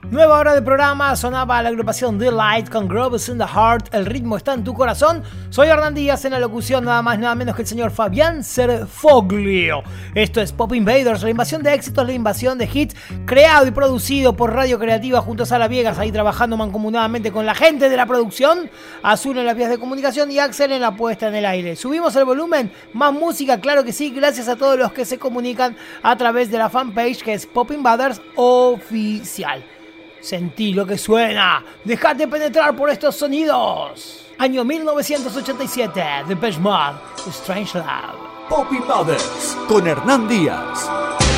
Nueva hora de programa, sonaba la agrupación Delight con Grooves in the Heart, el ritmo está en tu corazón. Soy Hernán Díaz, en la locución nada más nada menos que el señor Fabián Serfoglio. Esto es Pop Invaders, la invasión de éxitos, la invasión de hits, creado y producido por Radio Creativa junto a Sara Viegas, ahí trabajando mancomunadamente con la gente de la producción, Azul en las vías de comunicación y Axel en la puesta en el aire. Subimos el volumen, más música, claro que sí, gracias a todos los que se comunican a través de la fanpage que es Pop Invaders Oficial. Sentí lo que suena, dejate penetrar por estos sonidos. Año 1987, Depeche Mode, Strange Love. Pop Invaders con Hernán Díaz.